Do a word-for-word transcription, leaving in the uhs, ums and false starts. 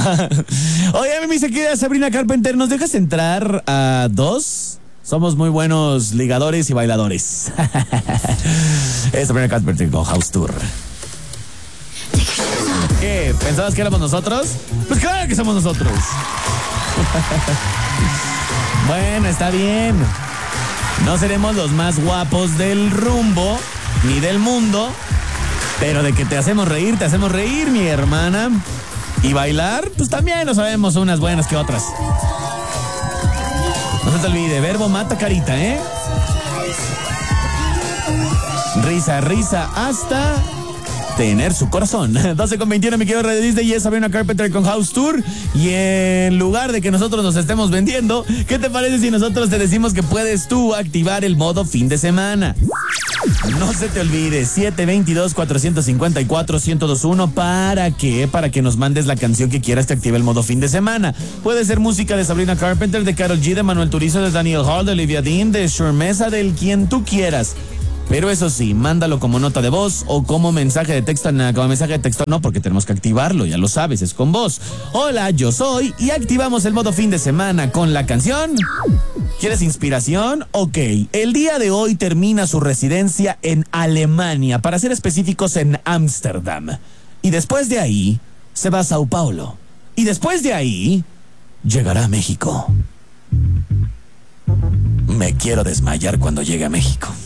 Oye, mi querida Sabrina Carpenter, ¿nos dejas entrar a dos? Somos muy buenos ligadores y bailadores. Es Sabrina Carpenter con House Tour. ¿Qué? ¿Pensabas que éramos nosotros? Pues claro que somos nosotros. Bueno, está bien. No seremos los más guapos del rumbo, ni del mundo, pero de que te hacemos reír, te hacemos reír, mi hermana. Y bailar, pues también lo sabemos, unas buenas que otras. No se te olvide, verbo mata carita, ¿eh? Risa, risa, hasta tener su corazón. doce con veintiuno, mi querido Radio Disney, y es Sabrina Carpenter con House Tour. Y en lugar de que nosotros nos estemos vendiendo, ¿qué te parece si nosotros te decimos que puedes tú activar el modo fin de semana? No se te olvide, siete dos dos, cuatro cinco cuatro, uno cero dos uno. ¿Para qué? Para que nos mandes la canción que quieras, te active el modo fin de semana. Puede ser música de Sabrina Carpenter, de Karol G, de Manuel Turizo, de Daniel Hall, de Olivia Dean, de Shure Mesa, del quien tú quieras. Pero eso sí, mándalo como nota de voz o como mensaje de texto. Como mensaje de texto no, porque tenemos que activarlo, ya lo sabes, es con voz. Hola, yo soy, y activamos el modo fin de semana con la canción. ¿Quieres inspiración? Ok, el día de hoy termina su residencia en Alemania, para ser específicos en Ámsterdam. Y después de ahí, se va a Sao Paulo. Y después de ahí, llegará a México. Me quiero desmayar cuando llegue a México.